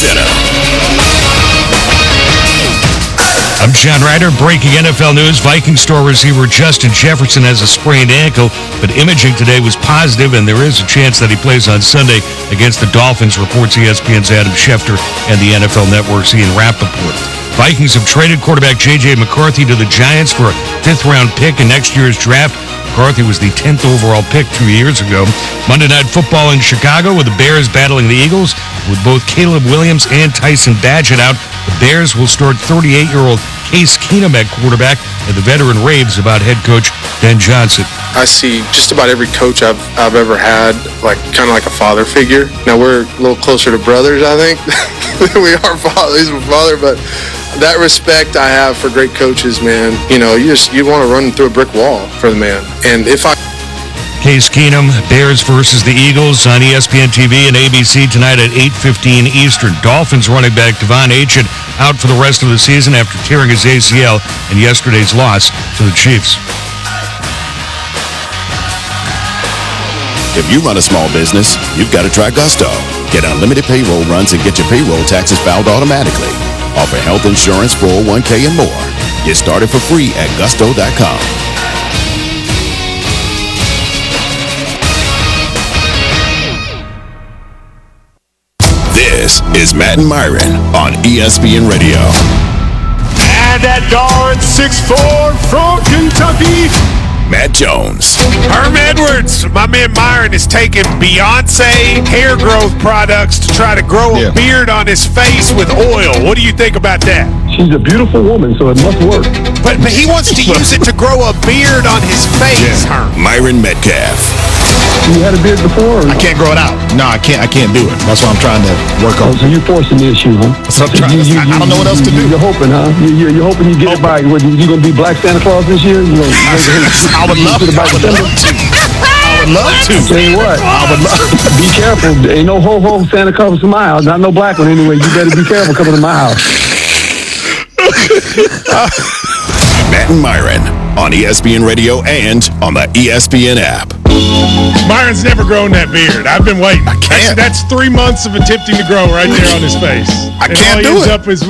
Center. I'm John Ryder. Breaking NFL news. Viking star receiver Justin Jefferson has a sprained ankle, but imaging today was positive, and there is a chance that he plays on Sunday against the Dolphins, reports ESPN's Adam Schefter and the NFL Network's Ian Rappaport. Vikings have traded quarterback J.J. McCarthy to the Giants for a fifth-round pick in next year's draft. McCarthy was the 10th overall pick 2 years ago. Monday Night Football in Chicago with the Bears battling the Eagles. With both Caleb Williams and Tyson Bagent out, the Bears will start 38-year-old Case Keenum at quarterback, and the veteran raves about head coach Ben Johnson. I see just about every coach I've ever had, kind of like a father figure. Now we're a little closer to brothers, I think, than we are father. He's my father, but that respect I have for great coaches, man. You want to run through a brick wall for the man. And Case Keenum, Bears versus the Eagles on ESPN TV and ABC tonight at 8:15 Eastern. Dolphins running back Devon Achane out for the rest of the season after tearing his ACL in yesterday's loss to the Chiefs. If you run a small business, you've got to try Gusto. Get unlimited payroll runs and get your payroll taxes filed automatically. Offer health insurance, 401k, and more. Get started for free at gusto.com. This is Matt and Myron on ESPN Radio. And that guard, 6'4" from Kentucky, Matt Jones. Herm Edwards. My man Myron is taking Beyonce hair growth products to try to grow a beard on his face with oil. What do you think about that? She's a beautiful woman, so it must work. But he wants to use it to grow a beard on his face, Herm. Myron Metcalf. You had a beard before? Or I can't grow it out. No, I can't do it. That's what I'm trying to work on. So you're forcing the issue, huh? So I'm trying I don't know what else to do. You're hoping, huh? You're hoping you get it by, you going to be Black Santa Claus this year? I would love to. I would love to. Tell you what, I would love to. Be careful. There ain't no ho-ho Santa comes to my house. Not no black one anyway. You better be careful coming to my house. Matt and Myron on ESPN Radio and on the ESPN app. Myron's never grown that beard. I've been waiting. I can't. That's 3 months of attempting to grow right there on his face. I can't do it.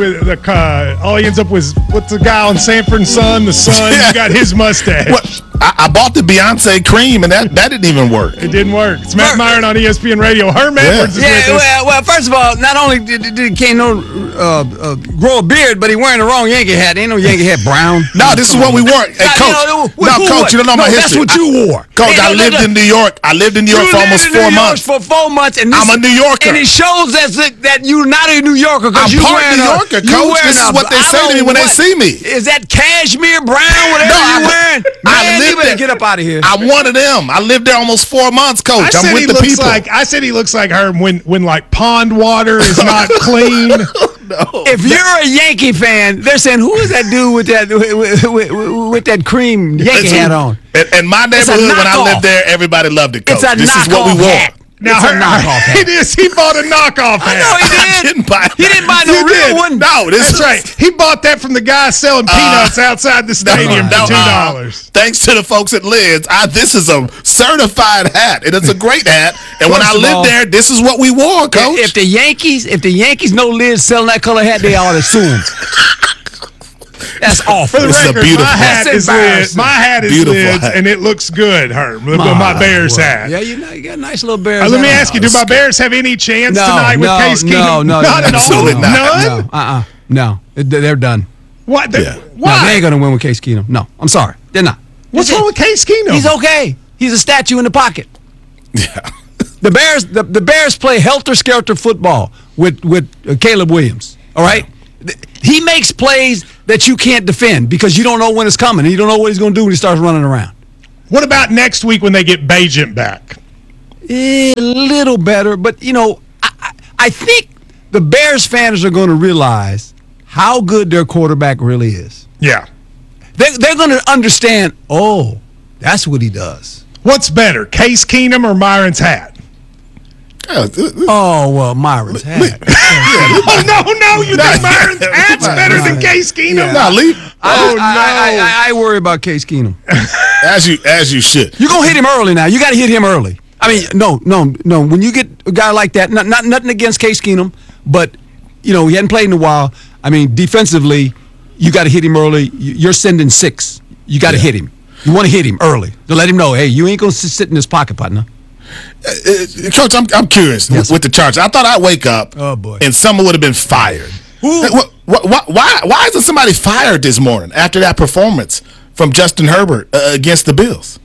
All he ends up with what's the guy on Sanford and Son? The son. Yeah. He got his mustache. What? I bought the Beyonce cream, and that didn't even work. It didn't work. It's Matt Myron on ESPN Radio. Herm Edwards is with us. Well, first of all, not only did Kano grow a beard, but he wearing the wrong Yankee hat. Ain't no Yankee hat brown. No, this is what we wore. Hey, Coach. Coach, you don't know my history. That's what you wore. Coach, I lived in New York. I lived in New York for almost 4 months. For 4 months, and I'm a New Yorker. And it shows that you're not a New Yorker. I'm part New Yorker, Coach. This is what they say to me when they see me. Is that cashmere brown, whatever you're wearing? Man, you better get up out of here. I'm one of them. I lived there almost 4 months, Coach. I'm with the people. I said he looks like Herm when pond water is not clean. No. If you're a Yankee fan, they're saying, "Who is that dude with that cream Yankee hat on?" In my neighborhood, when I lived there, everybody loved it, Coach. This is what we wore. Now, it's a knockoff hat. It is. He bought a knockoff hat. I know he did. He didn't buy no real one. No, that's right. He bought that from the guy selling peanuts outside the stadium for $2. Thanks to the folks at Lids, this is a certified hat, and it's a great hat. And when I lived there, this is what we wore, Coach. If the Yankees know Lids selling that color hat, they ought to sue him. That's awful. For the record, my hat is Lids. My hat is Lids, and it looks good, Herm. My Bears hat. Yeah, you got a nice little Bears hat. Let me ask you, do my Bears have any chance tonight with Case Keenum? No, not at all. None? No. They're done. What? Why? No, they ain't going to win with Case Keenum. No, I'm sorry. They're not. What's wrong with Case Keenum? He's okay. He's a statue in the pocket. Yeah. The Bears play helter-skelter football with Caleb Williams, all right? He makes plays that you can't defend because you don't know when it's coming and you don't know what he's going to do when he starts running around. What about next week when they get Bagent back? A little better, but, I think the Bears fans are going to realize how good their quarterback really is. Yeah. They're going to understand, that's what he does. What's better, Case Keenum or Myron's hat? Myron's hat. No, you think Myron's hat's better than Case Keenum? No, leave. I worry about Case Keenum. As you should. You're going to hit him early now. You got to hit him early. I mean, no. When you get a guy like that, nothing against Case Keenum, but he hadn't played in a while. I mean, defensively, you got to hit him early. You're sending 6. You got to hit him. You want to hit him early to let him know, hey, you ain't going to sit in this pocket, partner. Coach, I'm curious with the Chargers. I thought I'd wake up and someone would have been fired. Why isn't somebody fired this morning after that performance from Justin Herbert against the Bills?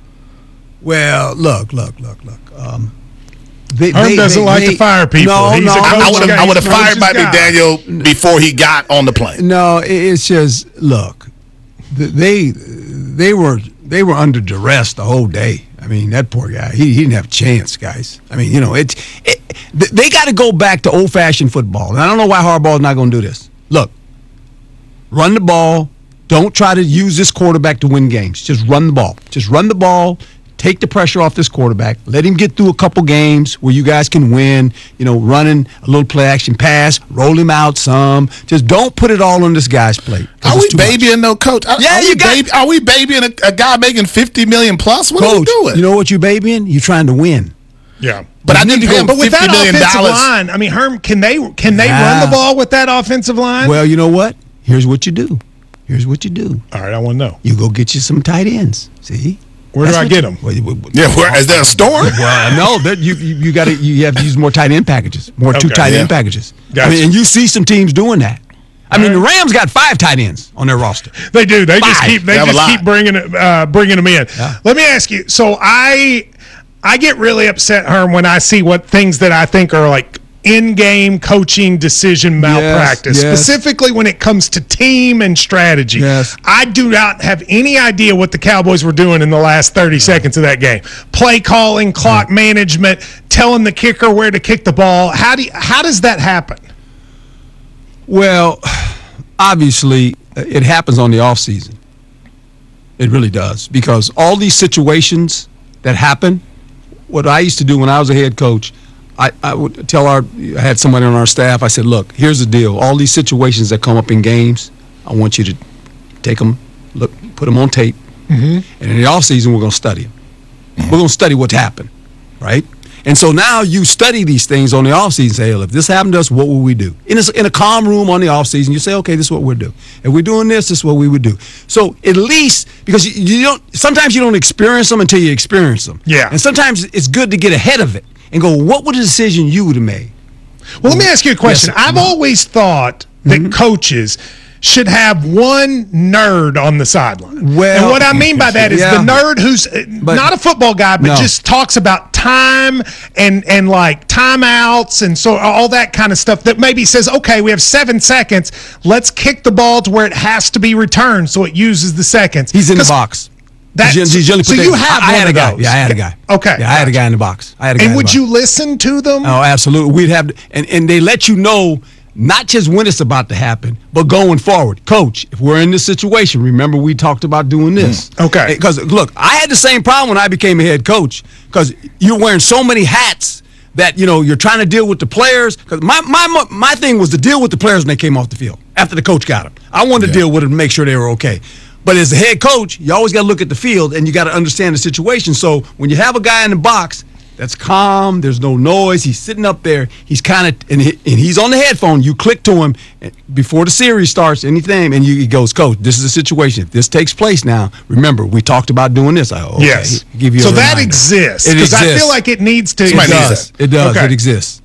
Well, look. Herm doesn't like to fire people. I would have fired Mike McDaniel before he got on the plane. No, it's just, look, they were under duress the whole day. I mean, that poor guy, he didn't have a chance, guys. I mean, they got to go back to old-fashioned football. And I don't know why Harbaugh's not going to do this. Look, run the ball. Don't try to use this quarterback to win games. Just run the ball. Just run the ball. Take the pressure off this quarterback. Let him get through a couple games where you guys can win, running a little play-action pass, roll him out some. Just don't put it all on this guy's plate. Are we babying, though, Coach? Are we babying a guy making $50 million plus? What are we doing? You know what you're babying? You're trying to win. Yeah. But I need to go. But with that offensive line, I mean, Herm, can they run the ball with that offensive line? Well, you know what? Here's what you do. All right, I want to know. You go get you some tight ends. See? Where do I get them? Is there a store? Well, no. You have to use more tight end packages, two tight end packages. Gotcha. I mean, and you see some teams doing that. I mean, the Rams got 5 tight ends on their roster. They do. They just keep bringing them in. Yeah. Let me ask you. So I get really upset, Herm, when I see what things that I think are like in-game coaching decision malpractice, specifically when it comes to team and strategy. Yes. I do not have any idea what the Cowboys were doing in the last 30 seconds of that game. Play calling, clock management, telling the kicker where to kick the ball. How does that happen? Well, obviously, it happens on the offseason. It really does, because all these situations that happen, what I used to do when I was a head coach, I would tell I had somebody on our staff, I said, look, here's the deal. All these situations that come up in games, I want you to take them, put them on tape, and in the offseason, we're going to study them. We're going to study what's happened, right? And so now you study these things on the offseason, say, if this happened to us, what would we do? In a calm room on the offseason, you say, okay, this is what we're doing. If we're doing this is what we would do. So at least, because sometimes you don't experience them until you experience them. Yeah. And sometimes it's good to get ahead of it and go, what would a decision you would have made? Well, let me ask you a question. Yes. I've always thought that coaches should have one nerd on the sideline. Well, and what I mean by that is the nerd who's not a football guy, but just talks about time and like timeouts and so all that kind of stuff that maybe says, okay, we have 7 seconds. Let's kick the ball to where it has to be returned so it uses the seconds. He's in the box. So you have I had one a guy. of those. Yeah, I had a guy. Okay. Yeah, I had a guy in the box. And would you listen to them? Oh, absolutely. We'd have, and they let you know not just when it's about to happen, but going forward. Coach, if we're in this situation, remember we talked about doing this. Okay. Because, look, I had the same problem when I became a head coach because you're wearing so many hats that, you're trying to deal with the players. Because my thing was to deal with the players when they came off the field after the coach got them. I wanted to deal with them and make sure they were okay. But as a head coach, you always got to look at the field and you got to understand the situation. So when you have a guy in the box that's calm, there's no noise, he's sitting up there, he's kind of, and he's on the headphone, you click to him before the series starts, anything, and he goes, Coach, this is a situation. If this takes place now, remember, we talked about doing this. Yes. Give you so a that reminder. exists. It Because exists. I feel like it needs to exist. It does. Okay. It exists.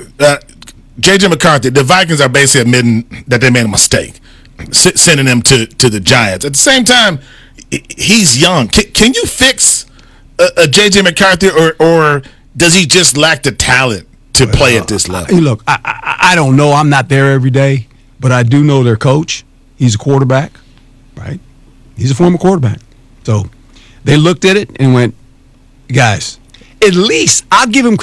J.J. McCarthy, the Vikings are basically admitting that they made a mistake, sending him to the Giants. At the same time, he's young. Can you fix a J.J. McCarthy, or does he just lack the talent to play at this level? Look, I don't know. I'm not there every day, but I do know their coach. He's a quarterback, right? He's a former quarterback. So they looked at it and went, guys, at least I'll give him